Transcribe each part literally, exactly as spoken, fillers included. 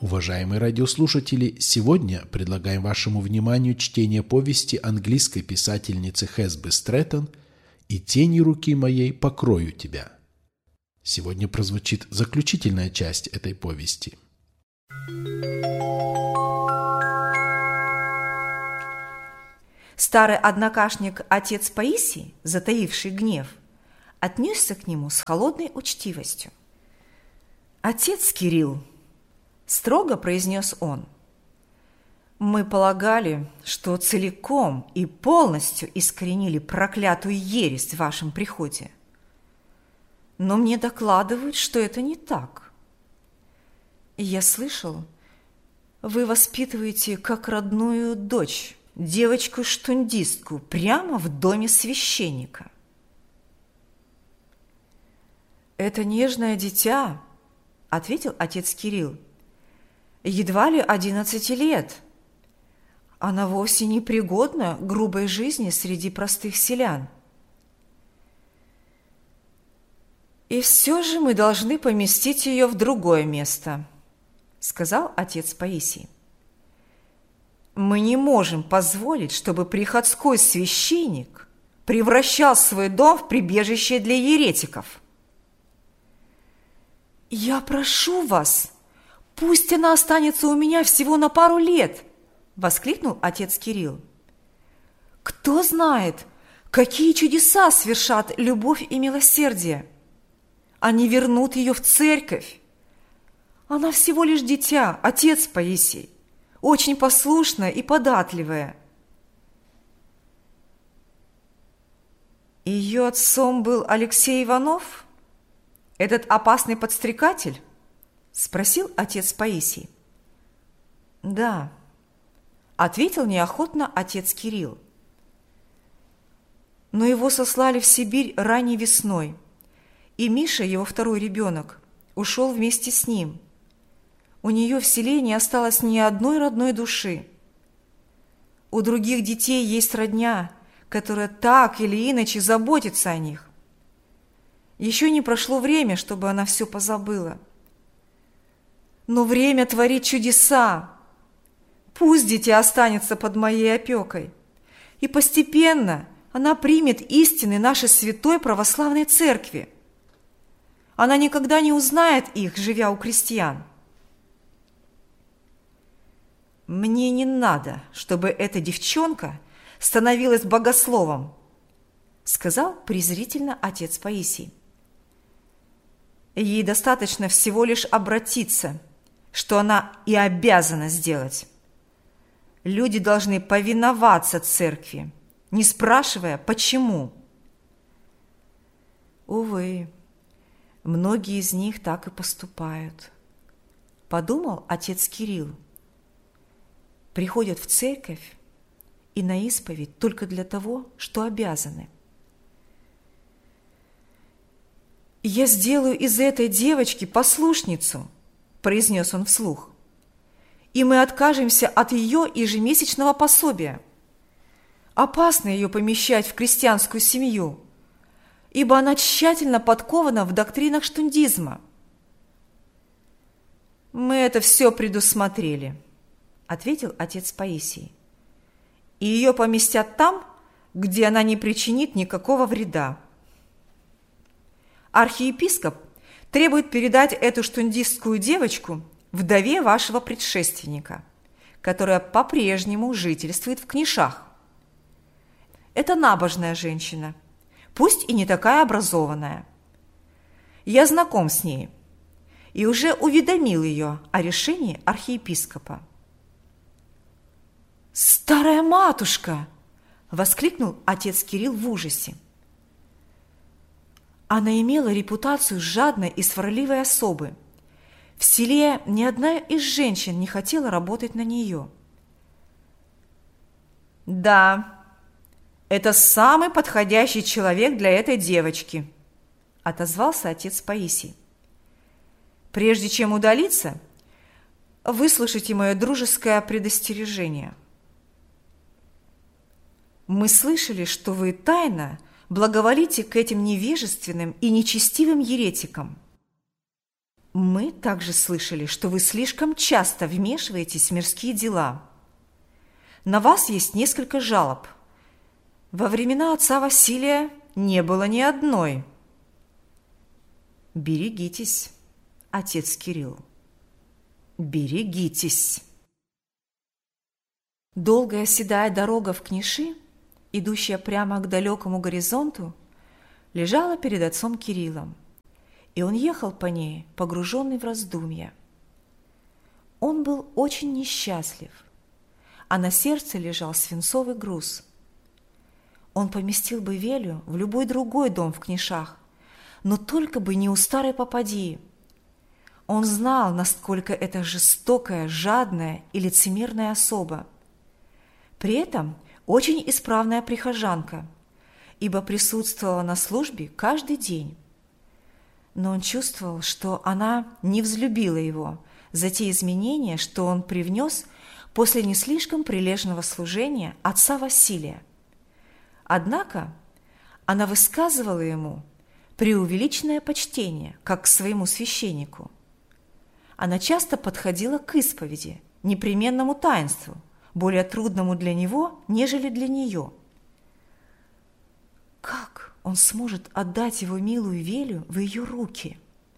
Уважаемые радиослушатели, сегодня предлагаем вашему вниманию чтение повести английской писательницы Хесби Стрэттон «И тенью руки моей покрою тебя». Сегодня прозвучит заключительная часть этой повести. Старый однокашник отец Паисий, затаивший гнев, отнесся к нему с холодной учтивостью. «Отец Кирилл», — строго произнес он, — «мы полагали, что целиком и полностью искоренили проклятую ересь в вашем приходе. Но мне докладывают, что это не так. Я слышал, вы воспитываете как родную дочь девочку-штундистку прямо в доме священника». «Это нежное дитя», — ответил отец Кирилл, — «едва ли одиннадцати лет. Она вовсе не пригодна к грубой жизни среди простых селян. И все же мы должны поместить ее в другое место», — сказал отец Паисий. «Мы не можем позволить, чтобы приходской священник превращал свой дом в прибежище для еретиков». «Я прошу вас, пусть она останется у меня всего на пару лет!» – воскликнул отец Кирилл. «Кто знает, какие чудеса свершат любовь и милосердие! Они вернут ее в церковь! Она всего лишь дитя, отец Паисий, очень послушная и податливая». «Ее отцом был Алексей Иванов? Этот опасный подстрекатель?» – спросил отец Паисий. «Да», – ответил неохотно отец Кирилл. «Но его сослали в Сибирь ранней весной, и Миша, его второй ребенок, ушел вместе с ним. У нее в селе не осталось ни одной родной души. У других детей есть родня, которая так или иначе заботится о них. Еще не прошло время, чтобы она все позабыла. Но время творит чудеса. Пусть дитя останется под моей опекой, и постепенно она примет истины нашей святой православной церкви. Она никогда не узнает их, живя у крестьян». «Мне не надо, чтобы эта девчонка становилась богословом», — сказал презрительно отец Паисий. «Ей достаточно всего лишь обратиться, что она и обязана сделать. Люди должны повиноваться церкви, не спрашивая, почему». «Увы, многие из них так и поступают», – подумал отец Кирилл. «Приходят в церковь и на исповедь только для того, что обязаны. «Я сделаю из этой девочки послушницу», – произнес он вслух, «и мы откажемся от ее ежемесячного пособия. Опасно ее помещать в крестьянскую семью, ибо она тщательно подкована в доктринах штундизма». «Мы это все предусмотрели», – ответил отец Паисий, «и ее поместят там, где она не причинит никакого вреда. Архиепископ требует передать эту штундистскую девочку вдове вашего предшественника, которая по-прежнему жительствует в Книшах. Это набожная женщина, пусть и не такая образованная. Я знаком с ней и уже уведомил ее о решении архиепископа». «Старая матушка!» – воскликнул отец Кирилл в ужасе. Она имела репутацию жадной и сварливой особы. В селе ни одна из женщин не хотела работать на нее. «Да, это самый подходящий человек для этой девочки», – отозвался отец Паисий. «Прежде чем удалиться, выслушайте мое дружеское предостережение. Мы слышали, что вы тайно благоволите к этим невежественным и нечестивым еретикам. Мы также слышали, что вы слишком часто вмешиваетесь в мирские дела. На вас есть несколько жалоб. Во времена отца Василия не было ни одной. Берегитесь, отец Кирилл. Берегитесь. Долгая седая дорога в Книши, идущая прямо к далекому горизонту, лежала перед отцом Кириллом, и он ехал по ней, погруженный в раздумья. Он был очень несчастлив, а на сердце лежал свинцовый груз. Он поместил бы Велю в любой другой дом в Книшах, но только бы не у старой попадьи. Он знал, насколько это жестокая, жадная и лицемерная особа. При этом очень исправная прихожанка, ибо присутствовала на службе каждый день. Но он чувствовал, что она не взлюбила его за те изменения, что он привнес после не слишком прилежного служения отца Василия. Однако она высказывала ему преувеличенное почтение, как к своему священнику. Она часто подходила к исповеди, непременному таинству, более трудному для него, нежели для нее. Как он сможет отдать его милую Велю в ее руки?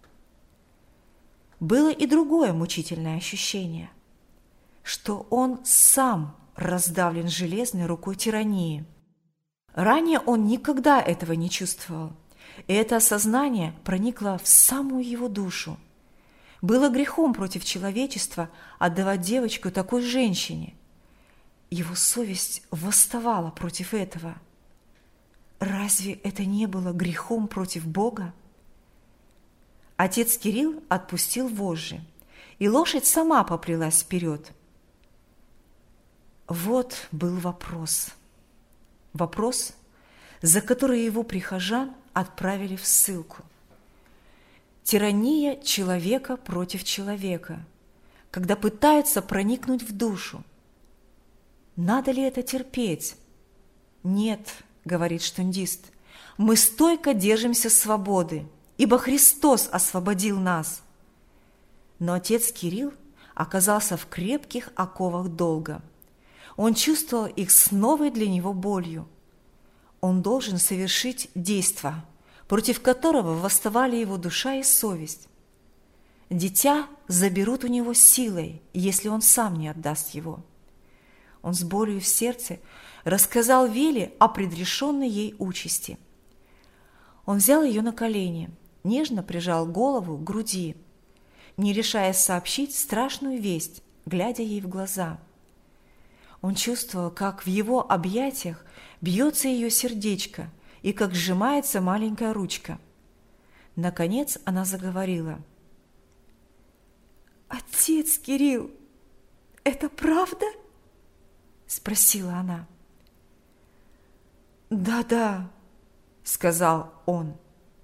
Было и другое мучительное ощущение, что он сам раздавлен железной рукой тирании. Ранее он никогда этого не чувствовал, и это осознание проникло в самую его душу. Было грехом против человечества отдавать девочку такой женщине. Его совесть восставала против этого. Разве это не было грехом против Бога? Отец Кирилл отпустил вожжи, и лошадь сама поплелась вперед. Вот был вопрос. Вопрос, за который его прихожан отправили в ссылку. Тирания человека против человека, когда пытаются проникнуть в душу. Надо ли это терпеть? Нет, говорит штундист, мы стойко держимся свободы, ибо Христос освободил нас. Но отец Кирилл оказался в крепких оковах долга. Он чувствовал их с новой для него болью. Он должен совершить действо, против которого восставали его душа и совесть. Дитя заберут у него силой, если он сам не отдаст его. Он с болью в сердце рассказал Веле о предрешенной ей участи. Он взял ее на колени, нежно прижал голову к груди, не решаясь сообщить страшную весть, глядя ей в глаза. Он чувствовал, как в его объятиях бьется ее сердечко и как сжимается маленькая ручка. Наконец она заговорила. «Отец Кирилл, это правда?» – спросила она. «Да-да», – сказал он.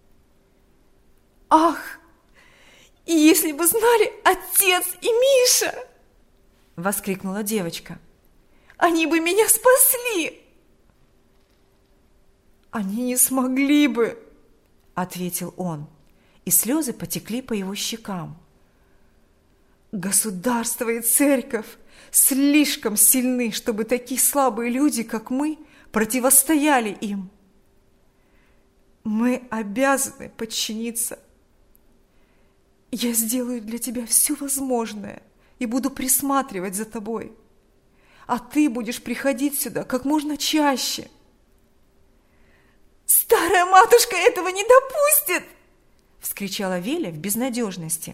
«Ах, если бы знали отец и Миша!» – воскликнула девочка. «Они бы меня спасли!» «Они не смогли бы!» – ответил он, и слезы потекли по его щекам. «Государство и церковь слишком сильны, чтобы такие слабые люди, как мы, противостояли им. Мы обязаны подчиниться. Я сделаю для тебя все возможное и буду присматривать за тобой, а ты будешь приходить сюда как можно чаще». «Старая матушка этого не допустит!» – вскричала Веля в безнадежности.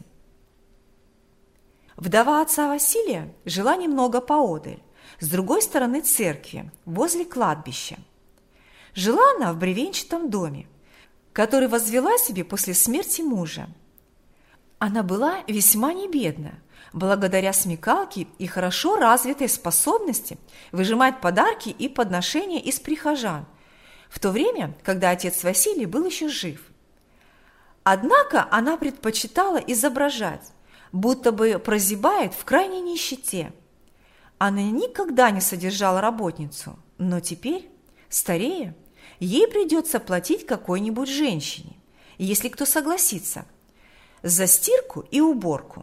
Вдова отца Василия жила немного поодаль, с другой стороны церкви, возле кладбища. Жила она в бревенчатом доме, который возвела себе после смерти мужа. Она была весьма небедна, благодаря смекалке и хорошо развитой способности выжимать подарки и подношения из прихожан, в то время, когда отец Василий был еще жив. Однако она предпочитала изображать, будто бы прозябает в крайней нищете. Она никогда не содержала работницу, но теперь, старея, ей придется платить какой-нибудь женщине, если кто согласится. за стирку и уборку.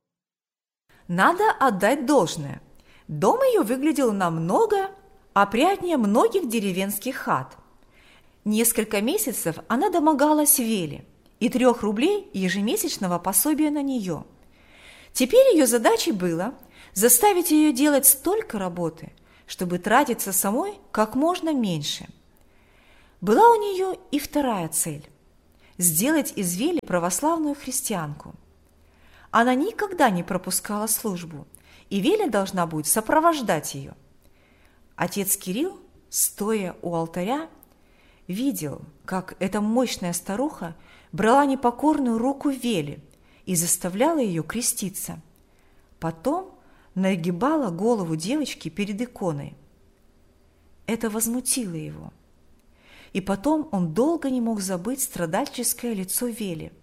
Надо отдать должное. Дом ее выглядел намного опрятнее многих деревенских хат. Несколько месяцев она домогалась Веле и трех рублей ежемесячного пособия на нее. Теперь ее задачей было заставить ее делать столько работы, чтобы тратиться самой как можно меньше. Была у нее и вторая цель – сделать из Вели православную христианку. Она никогда не пропускала службу, и Веля должна будет сопровождать ее. Отец Кирилл, стоя у алтаря, видел, как эта мощная старуха брала непокорную руку Вели и заставляла ее креститься. Потом нагибала голову девочки перед иконой. Это возмутило его. И потом он долго не мог забыть страдальческое лицо Вели.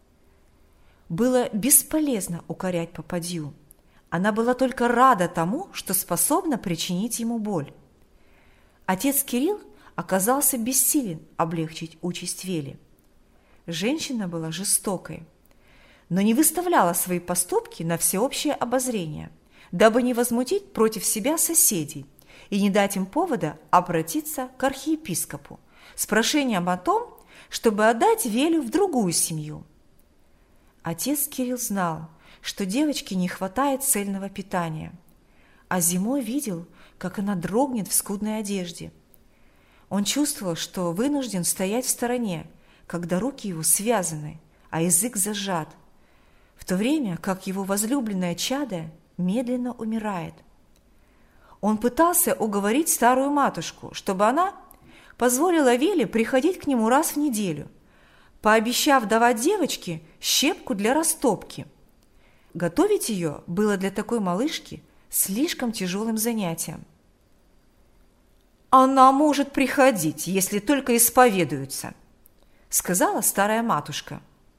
Было бесполезно укорять попадью. Она была только рада тому, что способна причинить ему боль. Отец Кирилл оказался бессилен облегчить участь Вели. Женщина была жестокой, но не выставляла свои поступки на всеобщее обозрение, дабы не возмутить против себя соседей и не дать им повода обратиться к архиепископу с прошением о том, чтобы отдать Велю в другую семью. Отец Кирилл знал, что девочке не хватает цельного питания, а зимой видел, как она дрогнет в скудной одежде. Он чувствовал, что вынужден стоять в стороне, когда руки его связаны, а язык зажат, в то время как его возлюбленное чадо медленно умирает. Он пытался уговорить старую матушку, чтобы она позволила Веле приходить к нему раз в неделю, пообещав давать девочке щепку для растопки. Готовить ее было для такой малышки слишком тяжелым занятием. «Она может приходить, если только исповедуется», — сказала старая матушка.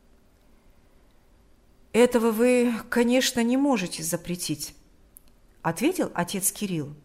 «Этого вы, конечно, не можете запретить», — ответил отец Кирилл.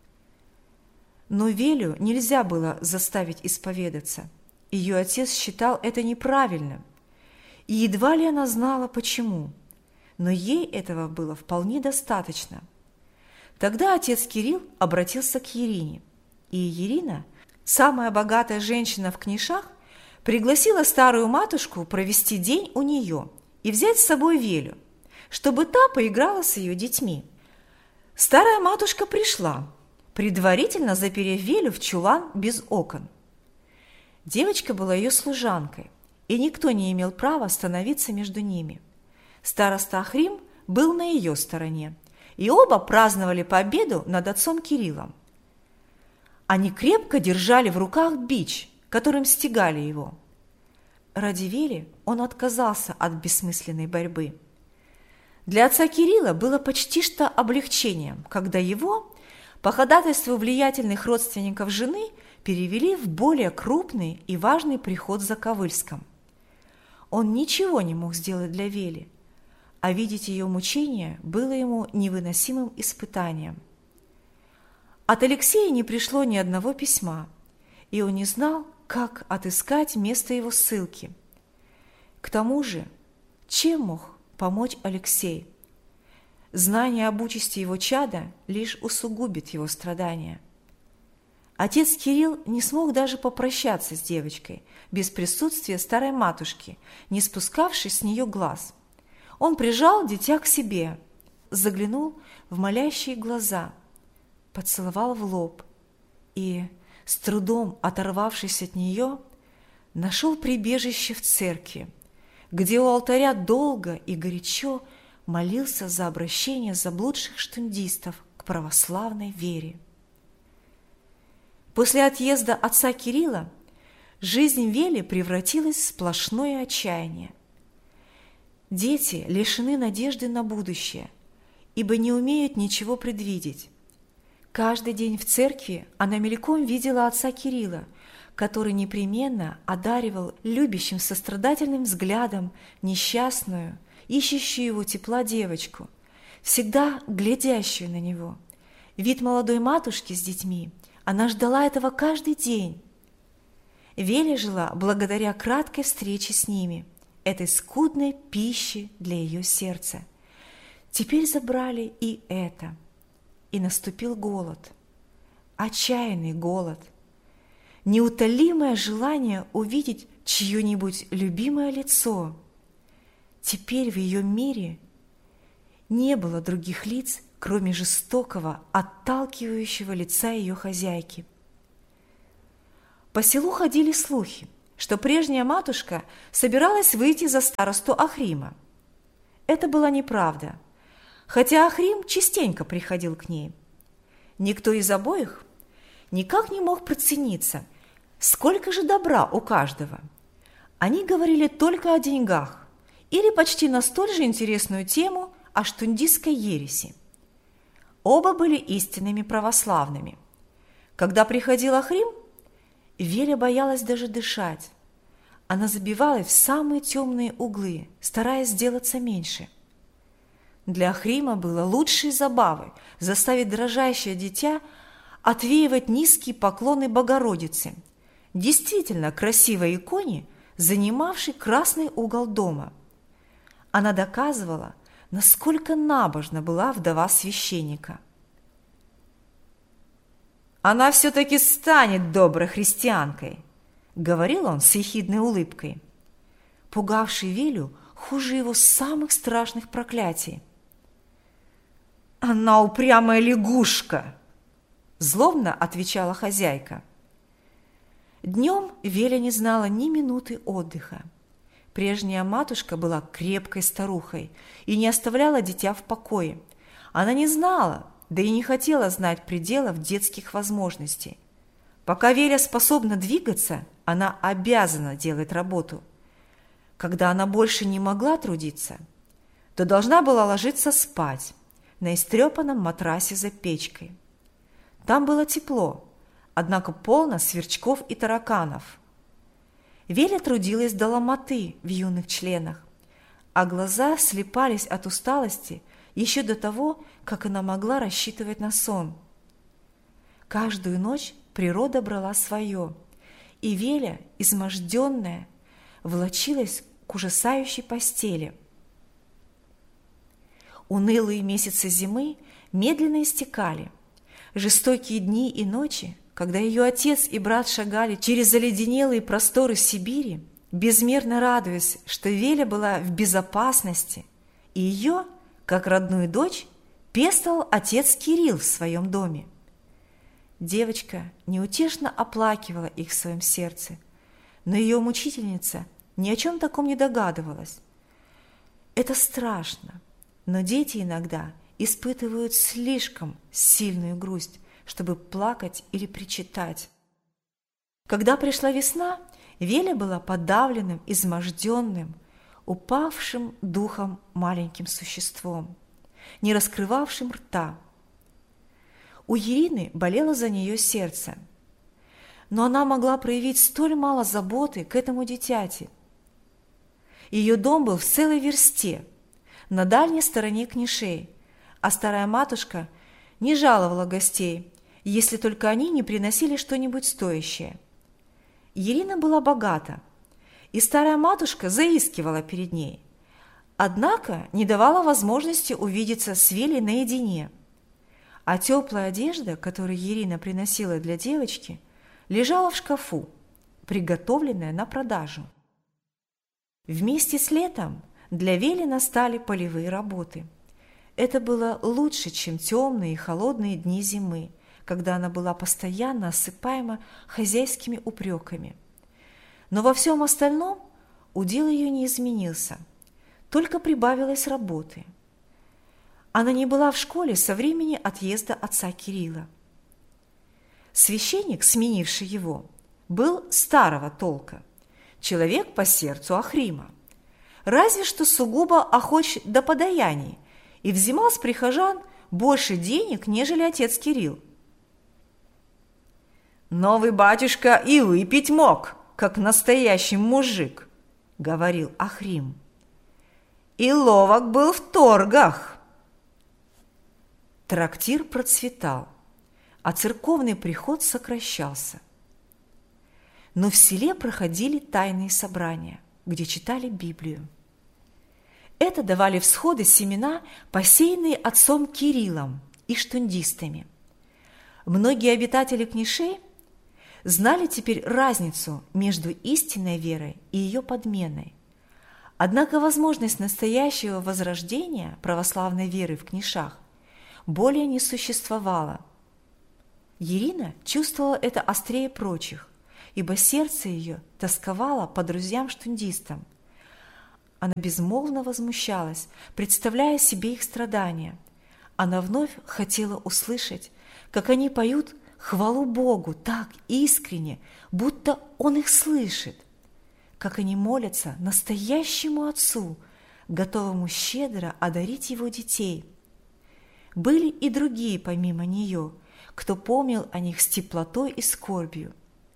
Но Велю нельзя было заставить исповедаться. Ее отец считал это неправильным, и едва ли она знала, почему, но ей этого было вполне достаточно. Тогда отец Кирилл обратился к Ирине, и Ирина, самая богатая женщина в Книшах, пригласила старую матушку провести день у нее и взять с собой Велю, чтобы та поиграла с ее детьми. Старая матушка пришла, предварительно заперев Велю в чулан без окон. Девочка была ее служанкой, и никто не имел права становиться между ними. Староста Ахрим был на ее стороне, и оба праздновали победу над отцом Кириллом. Они крепко держали в руках бич, которым стегали его. Ради Вели он отказался от бессмысленной борьбы. Для отца Кирилла было почти что облегчением, когда его, по ходатайству влиятельных родственников жены, перевели в более крупный и важный приход за Ковыльском. Он ничего не мог сделать для Вели, а видеть ее мучения было ему невыносимым испытанием. От Алексея не пришло ни одного письма, и он не знал, как отыскать место его ссылки. К тому же, чем мог помочь Алексей? Знание об участи его чада лишь усугубит его страдания. Отец Кирилл не смог даже попрощаться с девочкой без присутствия старой матушки, не спускавшей с нее глаз. Он прижал дитя к себе, заглянул в молящие глаза, поцеловал в лоб и, с трудом оторвавшись от нее, нашел прибежище в церкви, где у алтаря долго и горячо молился за обращение заблудших штундистов к православной вере. После отъезда отца Кирилла жизнь Вели превратилась в сплошное отчаяние. Дети лишены надежды на будущее, ибо не умеют ничего предвидеть. Каждый день в церкви она мельком видела отца Кирилла, который непременно одаривал любящим сострадательным взглядом несчастную, ищущую его тепла девочку, всегда глядящую на него. Вид молодой матушки с детьми, она ждала этого каждый день. Веля жила благодаря краткой встрече с ними. этой скудной пищи для ее сердца. Теперь забрали и это. И наступил голод, отчаянный голод, неутолимое желание увидеть чье-нибудь любимое лицо. Теперь в ее мире не было других лиц, кроме жестокого, отталкивающего лица ее хозяйки. По селу ходили слухи, что прежняя матушка собиралась выйти за старосту Ахрима. Это была неправда, хотя Ахрим частенько приходил к ней. Никто из обоих никак не мог процениться, сколько же добра у каждого. Они говорили только о деньгах или почти на столь же интересную тему о штундистской ереси. Оба были истинными православными. Когда приходил Ахрим, Веля боялась даже дышать. Она забивалась в самые темные углы, стараясь сделаться меньше. Для Ахрима было лучшей забавой заставить дрожащее дитя отвеивать низкие поклоны Богородице, действительно красивой иконе, занимавшей красный угол дома. Она доказывала, насколько набожна была вдова священника. «Она все-таки станет доброй христианкой», — говорил он с ехидной улыбкой, пугавший Велю хуже его самых страшных проклятий. «Она упрямая лягушка», — злобно отвечала хозяйка. Днем Веля не знала ни минуты отдыха. Прежняя матушка была крепкой старухой и не оставляла дитя в покое. Она не знала, да и не хотела знать пределов детских возможностей. Пока Веля способна двигаться, она обязана делать работу. Когда она больше не могла трудиться, то должна была ложиться спать на истрепанном матрасе за печкой. Там было тепло, однако полно сверчков и тараканов. Веля трудилась до ломоты в юных членах, а глаза слипались от усталости еще до того, как она могла рассчитывать на сон. Каждую ночь природа брала свое, и Веля, изможденная, волочилась к ужасающей постели. Унылые месяцы зимы медленно истекали. Жестокие дни и ночи, когда ее отец и брат шагали через заледенелые просторы Сибири, безмерно радуясь, что Веля была в безопасности, и ее, как родную дочь, пестовал отец Кирилл в своем доме. Девочка неутешно оплакивала их в своем сердце, но ее мучительница ни о чем таком не догадывалась. Это страшно, но дети иногда испытывают слишком сильную грусть, чтобы плакать или причитать. Когда пришла весна, Веля была подавленным, изможденным, упавшим духом маленьким существом, не раскрывавшим рта. У Ирины болело за нее сердце, но она могла проявить столь мало заботы к этому дитяти. Ее дом был в целой версте, на дальней стороне Книшей, а старая матушка не жаловала гостей, если только они не приносили что-нибудь стоящее. Ирина была богата, и старая матушка заискивала перед ней, однако не давала возможности увидеться с Велей наедине. А теплая одежда, которую Ирина приносила для девочки, лежала в шкафу, приготовленная на продажу. Вместе с летом для Вели настали полевые работы. Это было лучше, чем темные и холодные дни зимы, когда она была постоянно осыпаема хозяйскими упреками. Но во всем остальном удел ее не изменился, только прибавилось работы. Она не была в школе со времени отъезда отца Кирилла. Священник, сменивший его, был старого толка, человек по сердцу Ахрима, разве что сугубо охоч до подаяний и взимал с прихожан больше денег, нежели отец Кирилл. «Новый батюшка и выпить мог, как настоящий мужик», — говорил Ахрим. «И ловок был в торгах». Трактир процветал, а церковный приход сокращался. Но в селе проходили тайные собрания, где читали Библию. Это давали всходы семена, посеянные отцом Кириллом и штундистами. Многие обитатели Книшей знали теперь разницу между истинной верой и ее подменой. Однако возможность настоящего возрождения православной веры в Книшах более не существовала. Ирина чувствовала это острее прочих, ибо сердце ее тосковало по друзьям-штундистам. Она безмолвно возмущалась, представляя себе их страдания. Она вновь хотела услышать, как они поют хвалу Богу так искренне, будто Он их слышит, как они молятся настоящему Отцу, готовому щедро одарить Его детей. Были и другие помимо нее, кто помнил о них с теплотой и скорбью.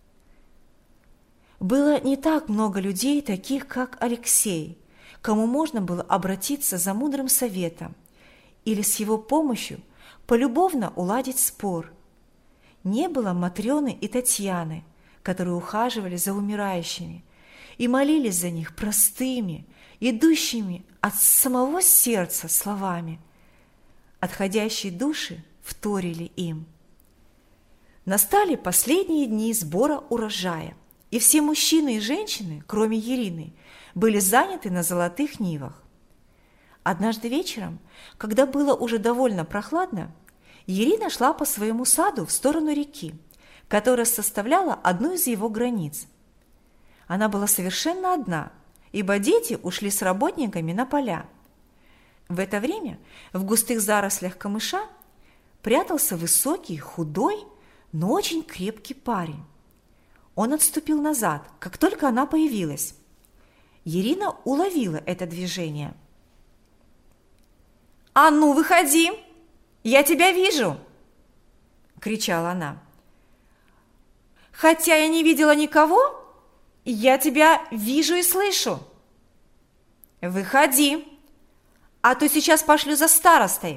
Было не так много людей, таких как Алексей, кому можно было обратиться за мудрым советом или с его помощью полюбовно уладить спор. Не было Матрёны и Татьяны, которые ухаживали за умирающими и молились за них простыми, идущими от самого сердца словами. Отходящие души вторили им. Настали последние дни сбора урожая, и все мужчины и женщины, кроме Ирины, были заняты на золотых нивах. Однажды вечером, когда было уже довольно прохладно, Ирина шла по своему саду в сторону реки, которая составляла одну из его границ. Она была совершенно одна, ибо дети ушли с работниками на поля. В это время в густых зарослях камыша прятался высокий, худой, но очень крепкий парень. Он отступил назад, как только она появилась. Ирина уловила это движение. «А ну, выходи! Я тебя вижу!» – кричала она. «Хотя я не видела никого, я тебя вижу и слышу. Выходи, а то сейчас пошлю за старостой!»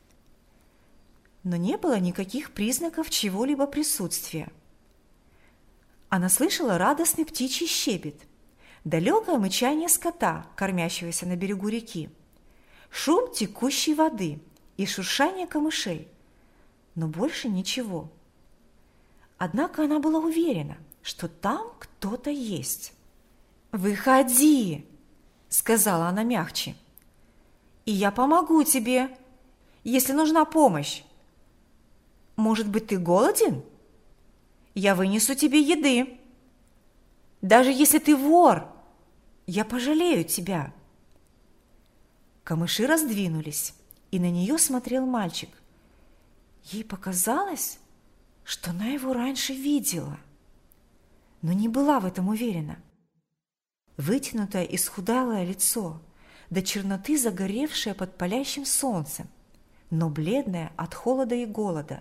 Но не было никаких признаков чего-либо присутствия. Она слышала радостный птичий щебет, далекое мычание скота, кормящегося на берегу реки, шум текущей воды и шуршание камышей, но больше ничего. Однако она была уверена, что там кто-то есть. «Выходи!» – сказала она мягче. «И я помогу тебе, если нужна помощь. Может быть, ты голоден? Я вынесу тебе еды. Даже если ты вор, я пожалею тебя». Камыши раздвинулись, и на нее смотрел мальчик. Ей показалось, что она его раньше видела, но не была в этом уверена. Вытянутое исхудалое лицо, до черноты загоревшее под палящим солнцем, но бледное от холода и голода.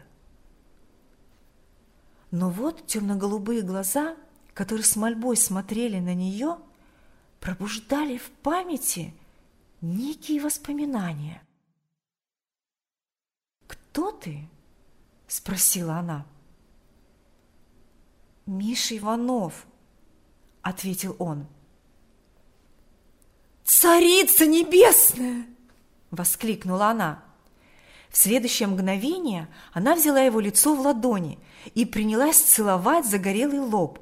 Но вот темно-голубые глаза, которые с мольбой смотрели на нее, пробуждали в памяти некие воспоминания. «Кто ты?» – спросила она. «Миша Иванов», – ответил он. «Царица небесная!» – воскликнула она. В следующее мгновение она взяла его лицо в ладони и принялась целовать загорелый лоб.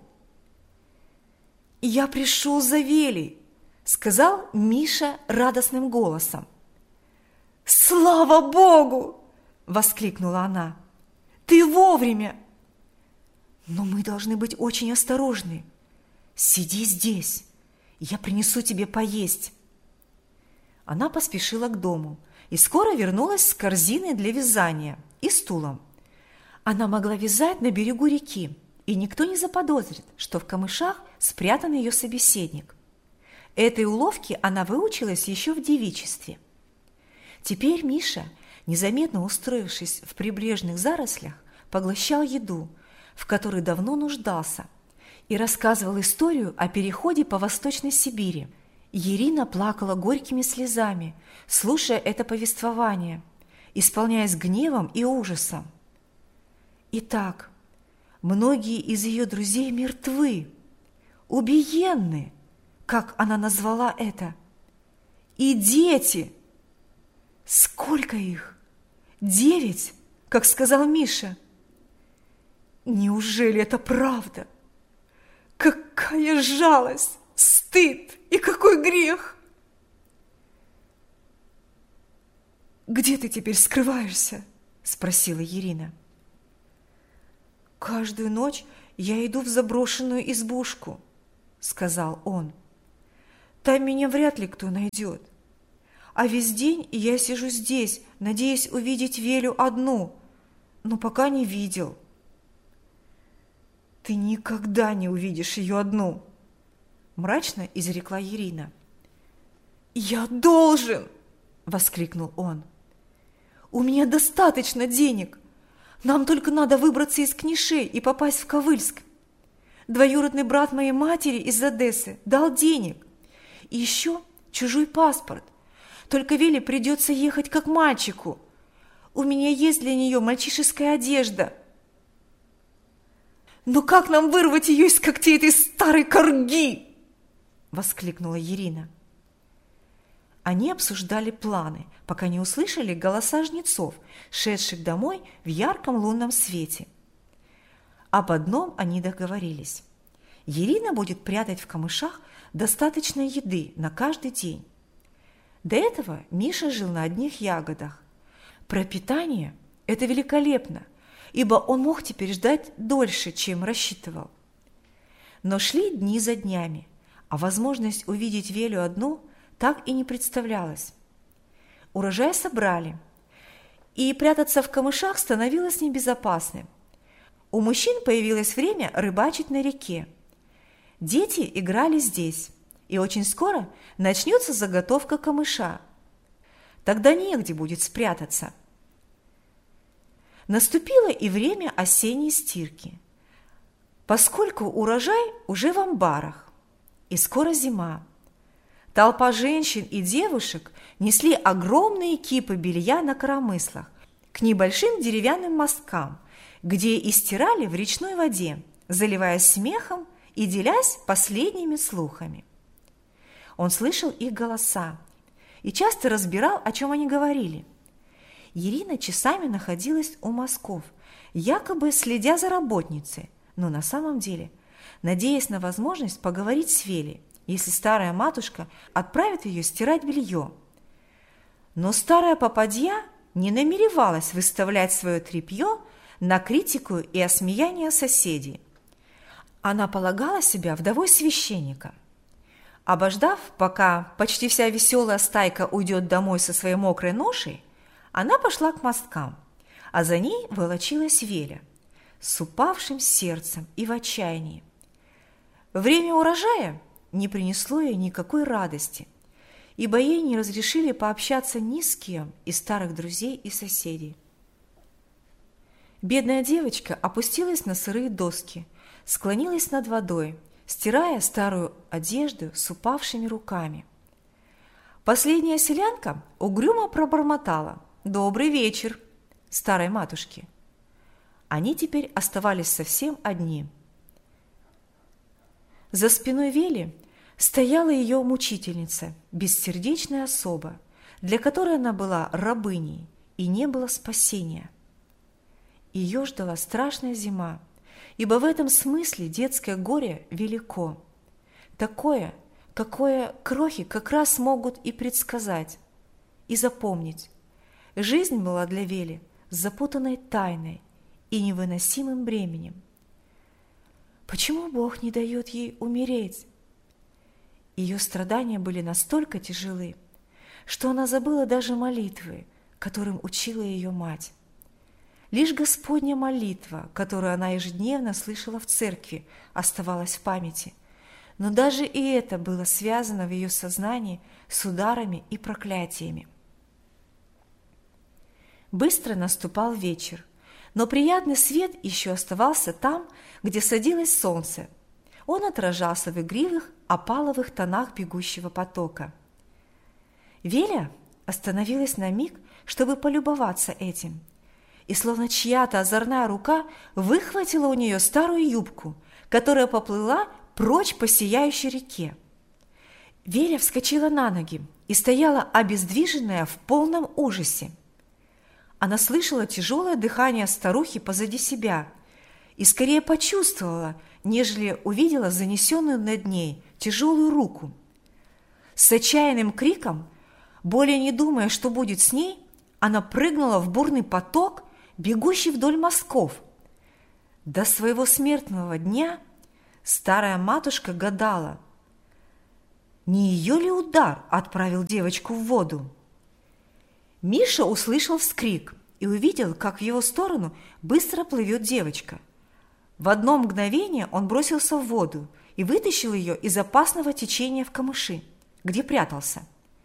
«Я пришел за Велей», – сказал Миша радостным голосом. «Слава Богу!» – воскликнула она. «Ты вовремя! Но мы должны быть очень осторожны. Сиди здесь, я принесу тебе поесть». Она поспешила к дому и скоро вернулась с корзиной для вязания и стулом. Она могла вязать на берегу реки, и никто не заподозрит, что в камышах спрятан ее собеседник. Этой уловке она выучилась еще в девичестве. Теперь Миша, незаметно устроившись в прибрежных зарослях, поглощал еду, в которой давно нуждался, и рассказывал историю о переходе по Восточной Сибири. Ирина плакала горькими слезами, слушая это повествование, исполняясь гневом и ужасом. Итак, многие из ее друзей мертвы, убиенны, как она назвала это. И дети! Сколько их? Девять, как сказал Миша. Неужели это правда? Какая жалость, стыд и какой грех! «Где ты теперь скрываешься?» – спросила Ирина. «Каждую ночь я иду в заброшенную избушку», – сказал он. «Там меня вряд ли кто найдет. А весь день я сижу здесь, надеясь увидеть Велю одну, но пока не видел». «Ты никогда не увидишь ее одну», – мрачно изрекла Ирина. «Я должен!» – воскликнул он. «У меня достаточно денег. Нам только надо выбраться из Книшей и попасть в Ковыльск. Двоюродный брат моей матери из Одессы дал денег. И еще чужой паспорт. Только Веле придется ехать как мальчику. У меня есть для нее мальчишеская одежда. Но как нам вырвать ее из когтей этой старой корги?» – воскликнула Ирина. Они обсуждали планы, пока не услышали голоса жнецов, шедших домой в ярком лунном свете. Об одном они договорились. Ирина будет прятать в камышах достаточно еды на каждый день. До этого Миша жил на одних ягодах. Пропитание – это великолепно, ибо он мог теперь ждать дольше, чем рассчитывал. Но шли дни за днями, а возможность увидеть Велю одну так и не представлялась. Урожай собрали, и прятаться в камышах становилось небезопасным. У мужчин появилось время рыбачить на реке. Дети играли здесь, и очень скоро начнется заготовка камыша. Тогда негде будет спрятаться. Наступило и время осенней стирки, поскольку урожай уже в амбарах, и скоро зима. Толпа женщин и девушек несли огромные кипы белья на коромыслах к небольшим деревянным мосткам, где и стирали в речной воде, заливаясь смехом и делясь последними слухами. Он слышал их голоса и часто разбирал, о чем они говорили. Ирина часами находилась у мостков, якобы следя за работницей, но на самом деле надеясь на возможность поговорить с Велей, если старая матушка отправит ее стирать белье. Но старая попадья не намеревалась выставлять свое тряпье на критику и осмеяние соседей. Она полагала себя вдовой священника. Обождав, пока почти вся веселая стайка уйдет домой со своей мокрой ношей, она пошла к мосткам, а за ней волочилась Веля с упавшим сердцем и в отчаянии. Время урожая не принесло ей никакой радости, ибо ей не разрешили пообщаться ни с кем из старых друзей и соседей. Бедная девочка опустилась на сырые доски, склонилась над водой, стирая старую одежду с упавшими руками. Последняя селянка угрюмо пробормотала «Добрый вечер» старой матушке. Они теперь оставались совсем одни. За спиной Вели стояла ее мучительница, бессердечная особа, для которой она была рабыней и не было спасения. Ее ждала страшная зима, ибо в этом смысле детское горе велико. Такое, какое крохи как раз могут и предсказать, и запомнить. Жизнь была для Вели запутанной тайной и невыносимым бременем. Почему Бог не дает ей умереть? Ее страдания были настолько тяжелы, что она забыла даже молитвы, которым учила ее мать. Лишь Господня молитва, которую она ежедневно слышала в церкви, оставалась в памяти, но даже и это было связано в ее сознании с ударами и проклятиями. Быстро наступал вечер, но приятный свет еще оставался там, где садилось солнце. Он отражался в игривых опаловых тонах бегущего потока. Веля остановилась на миг, чтобы полюбоваться этим, и словно чья-то озорная рука выхватила у нее старую юбку, которая поплыла прочь по сияющей реке. Веля вскочила на ноги и стояла обездвиженная в полном ужасе. Она слышала тяжелое дыхание старухи позади себя и скорее почувствовала, нежели увидела занесенную над ней тяжелую руку. С отчаянным криком, более не думая, что будет с ней, она прыгнула в бурный поток, бегущий вдоль мостков. До своего смертного дня старая матушка гадала, не ее ли удар отправил девочку в воду. Миша услышал вскрик и увидел, как в его сторону быстро плывет девочка. В одно мгновение он бросился в воду и вытащил ее из опасного течения в камыши, где прятался.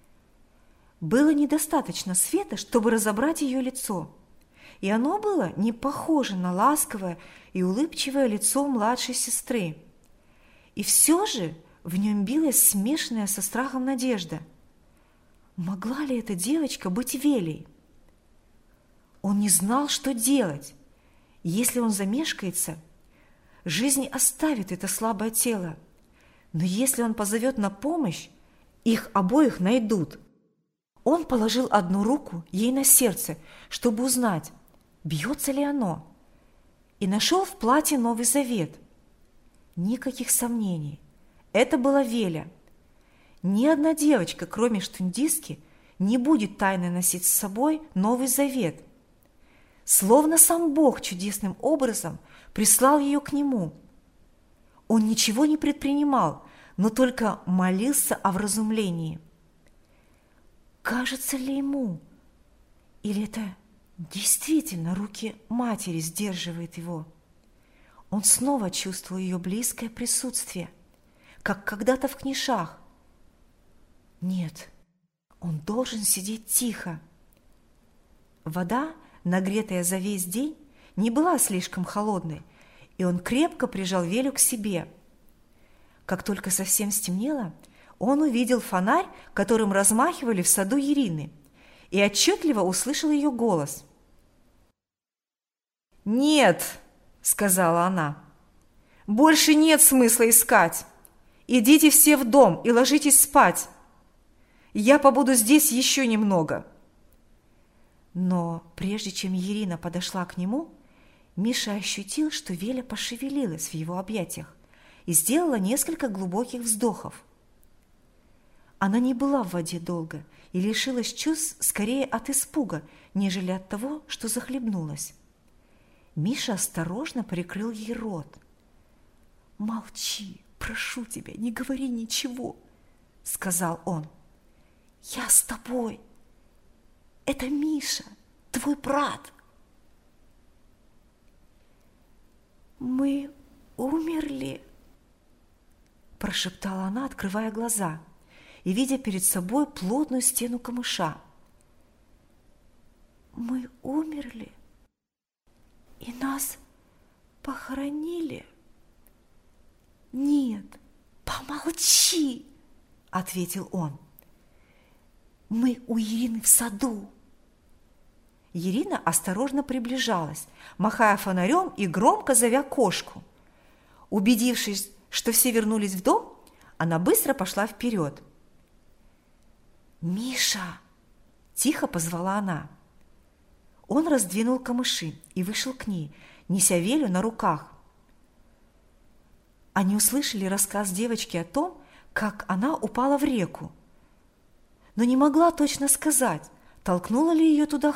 Было недостаточно света, чтобы разобрать ее лицо, и оно было не похоже на ласковое и улыбчивое лицо младшей сестры. И все же в нем билась смешанная со страхом надежда. Могла ли эта девочка быть Велей? Он не знал, что делать. Если он замешкается, жизнь оставит это слабое тело. Но если он позовет на помощь, их обоих найдут. Он положил одну руку ей на сердце, чтобы узнать, бьется ли оно, и нашел в платье Новый Завет. Никаких сомнений. Это была Веля. Ни одна девочка, кроме штундистки, не будет тайно носить с собой Новый Завет. Словно сам Бог чудесным образом прислал ее к нему. Он ничего не предпринимал, но только молился о вразумлении. Кажется ли ему, или это действительно руки матери сдерживают его? Он снова чувствовал ее близкое присутствие, как когда-то в книжах. Нет, он должен сидеть тихо. Вода, нагретая за весь день, не была слишком холодной, и он крепко прижал Велю к себе. Как только совсем стемнело, он увидел фонарь, которым размахивали в саду Ирины, и отчетливо услышал ее голос. «Нет!» – сказала она. «Больше нет смысла искать. Идите все в дом и ложитесь спать. Я побуду здесь еще немного». Но прежде чем Ирина подошла к нему, Миша ощутил, что Веля пошевелилась в его объятиях и сделала несколько глубоких вздохов. Она не была в воде долго и лишилась чувств скорее от испуга, нежели от того, что захлебнулась. Миша осторожно прикрыл ей рот. «Молчи, прошу тебя, не говори ничего», — сказал он. «Я с тобой. Это Миша, твой брат». «Мы умерли», – прошептала она, открывая глаза и видя перед собой плотную стену камыша. «Мы умерли, и нас похоронили». «Нет, помолчи», – ответил он. «Мы у Ирины в саду». Ирина осторожно приближалась, махая фонарем и громко зовя кошку. Убедившись, что все вернулись в дом, она быстро пошла вперед. «Миша!» – тихо позвала она. Он раздвинул камыши и вышел к ней, неся Велю на руках. Они услышали рассказ девочки о том, как она упала в реку, но не могла точно сказать, толкнула ли ее туда